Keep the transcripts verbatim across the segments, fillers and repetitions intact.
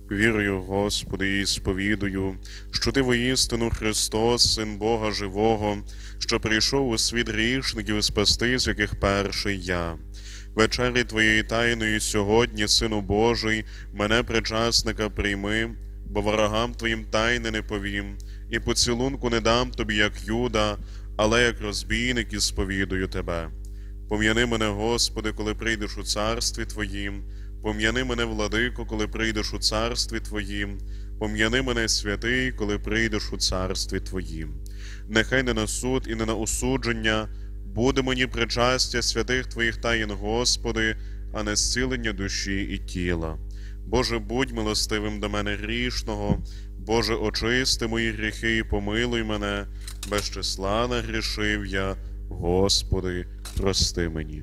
Вірую, Господи, і сповідую, що Ти воістину Христос, Син Бога Живого, що прийшов у світ грішників спасти, з яких перший я. Вечері Твоєї тайної сьогодні, Сину Божий, мене причасника прийми, бо ворогам Твоїм тайни не повім, і поцілунку не дам Тобі, як Юда, але як розбійник і сповідую Тебе. Пом'яни мене, Господи, коли прийдеш у царстві Твоїм, пом'яни мене, Владико, коли прийдеш у царстві Твоїм, пом'яни мене, святий, коли прийдеш у царстві Твоїм. Нехай не на суд і не на осудження буде мені причастя святих Твоїх таїн, Господи, а не зцілення душі і тіла. Боже, будь милостивим до мене грішного, Боже, очисти мої гріхи і помилуй мене, без числа нагрішив я, Господи, прости мені.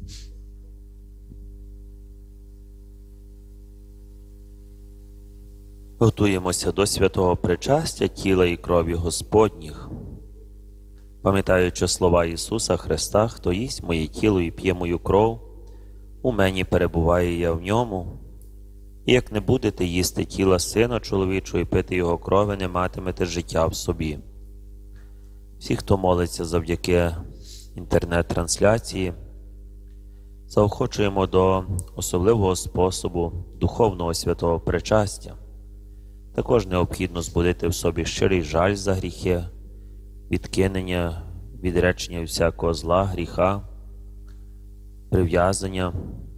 Готуємося до святого причастя тіла і крові Господніх. Пам'ятаючи слова Ісуса Христа: «Хто їсть моє тіло і п'є мою кров, у мені перебуває я в ньому. І як не будете їсти тіла Сина Чоловічого і пити Його крови, не матимете життя в собі». Всі, хто молиться завдяки інтернет-трансляції, заохочуємо до особливого способу духовного святого причастя. Також необхідно збудити в собі щирий жаль за гріхи, відкинення, відречення від всякого зла, гріха, прив'язання,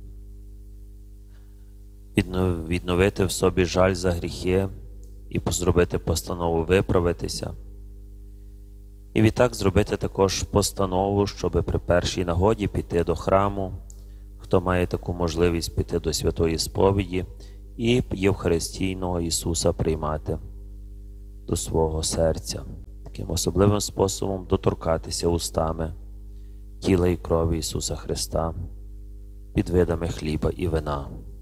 відновити в собі жаль за гріхи і зробити постанову виправитися. І відтак зробити також постанову, щоб при першій нагоді піти до храму, хто має таку можливість піти до святої сповіді і Євхаристійного Ісуса приймати до свого серця. Таким особливим способом доторкатися устами тіла і крові Ісуса Христа під видами хліба і вина.